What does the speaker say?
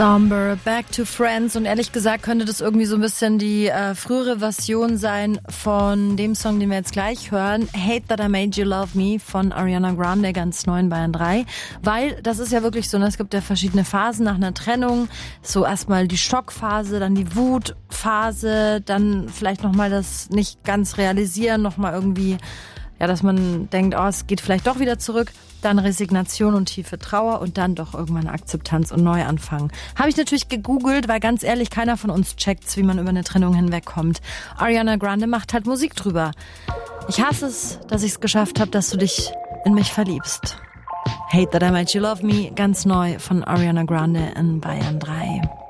Somber, Back to Friends, und ehrlich gesagt könnte das irgendwie so ein bisschen die frühere Version sein von dem Song, den wir jetzt gleich hören, Hate That I Made You Love Me von Ariana Grande, ganz neu in Bayern 3, weil das ist ja wirklich so, ne? Es gibt ja verschiedene Phasen nach einer Trennung, so erstmal die Schockphase, dann die Wutphase, dann vielleicht nochmal das nicht ganz realisieren, nochmal irgendwie, ja, dass man denkt, oh, es geht vielleicht doch wieder zurück. Dann Resignation und tiefe Trauer und dann doch irgendwann Akzeptanz und Neuanfang. Habe ich natürlich gegoogelt, weil ganz ehrlich, keiner von uns checkt's, wie man über eine Trennung hinwegkommt. Ariana Grande macht halt Musik drüber. Ich hasse es, dass ich es geschafft habe, dass du dich in mich verliebst. Hate That I Made You Love Me, ganz neu von Ariana Grande in Bayern 3.